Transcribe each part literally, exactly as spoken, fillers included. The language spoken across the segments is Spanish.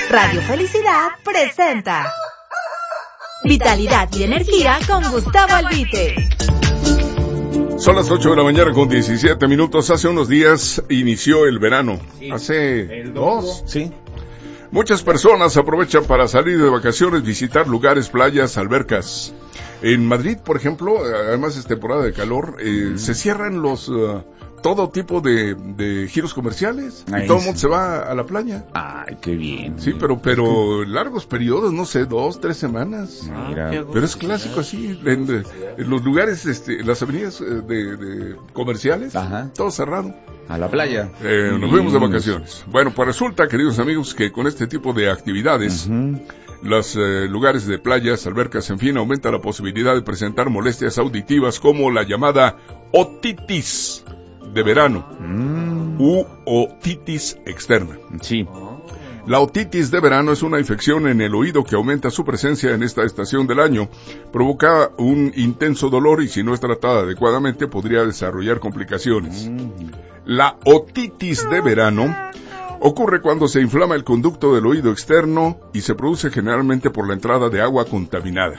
Radio Felicidad presenta Vitalidad y Energía con Gustavo Albite. Son las ocho de la mañana con diecisiete minutos. Hace unos días inició el verano. Sí. Hace el dos, sí. Muchas personas aprovechan para salir de vacaciones, visitar lugares, playas, albercas. En Madrid, por ejemplo, además es temporada de calor, eh, mm. se cierran los uh, todo tipo de, de giros comerciales. Ay, y todo el mundo se va a la playa. Ay, qué bien. Sí, pero pero largos periodos, no sé, dos, tres semanas. Mira. Pero es clásico así, en, en los lugares, este, las avenidas de, de comerciales, ajá, todo cerrado. A la playa. Eh, nos fuimos de vacaciones. Bueno, pues resulta, queridos amigos, que con este tipo de actividades, uh-huh, los eh, lugares de playas, albercas, en fin, aumenta la posibilidad de presentar molestias auditivas como la llamada otitis de verano mm. u otitis externa. Sí. La otitis de verano es una infección en el oído que aumenta su presencia en esta estación del año, provoca un intenso dolor y si no es tratada adecuadamente podría desarrollar complicaciones. Mm. La otitis de verano ocurre cuando se inflama el conducto del oído externo y se produce generalmente por la entrada de agua contaminada.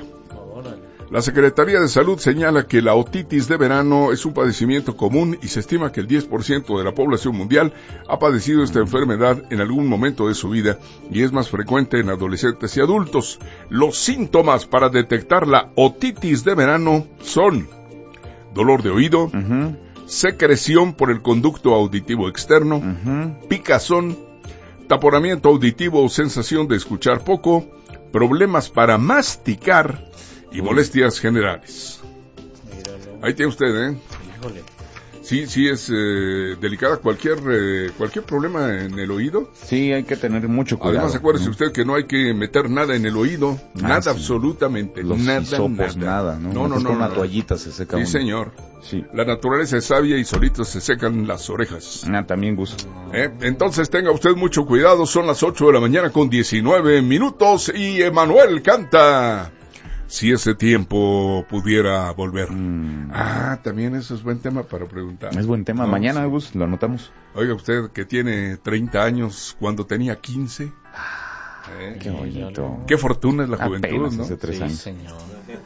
La Secretaría de Salud señala que la otitis de verano es un padecimiento común y se estima que el diez por ciento de la población mundial ha padecido esta enfermedad en algún momento de su vida y es más frecuente en adolescentes y adultos. Los síntomas para detectar la otitis de verano son dolor de oído, uh-huh, secreción por el conducto auditivo externo, uh-huh, picazón, taponamiento auditivo o sensación de escuchar poco, problemas para masticar y molestias generales. Míralo. Ahí tiene usted, ¿eh? Híjole. Sí, sí es eh, delicada cualquier eh, cualquier problema en el oído. Sí, hay que tener mucho cuidado. Además, acuérdese, ¿no?, usted que no hay que meter nada en el oído, ah, nada, sí, absolutamente, los nada, hisopos, nada, nada, ¿no? No, no, no, con una no, toallita se seca. Sí, uno. señor. Sí. La naturaleza es sabia y solitos se secan las orejas. Ah, también gusto. ¿Eh? Entonces tenga usted mucho cuidado, son las ocho de la mañana con diecinueve minutos y Emanuel canta Si ese tiempo pudiera volver. Mm. Ah, también eso es buen tema para preguntar. Es buen tema. No, mañana, sí, Gus, lo anotamos. Oiga, usted que tiene treinta años, cuando tenía quince. Ah, eh, qué bonito. Qué fortuna es la juventud, apenas ¿no? Hace tres sí, años. Señor.